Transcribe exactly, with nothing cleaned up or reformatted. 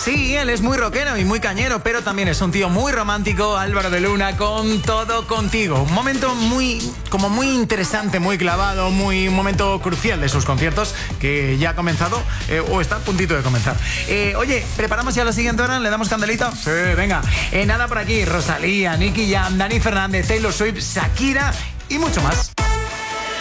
Sí, él es muy rockero y muy cañero, pero también es un tío muy romántico, Álvaro de Luna, con Todo Contigo. Un momento muy, como muy interesante, muy clavado, muy un momento crucial de sus conciertos, que ya ha comenzado, eh, o está a puntito de comenzar. Eh, oye, ¿preparamos ya la siguiente hora? ¿Le damos candelita? Sí, venga. Eh, nada por aquí, Rosalía, Nicky Jam, Dani Fernández, Taylor Swift, Shakira y mucho más.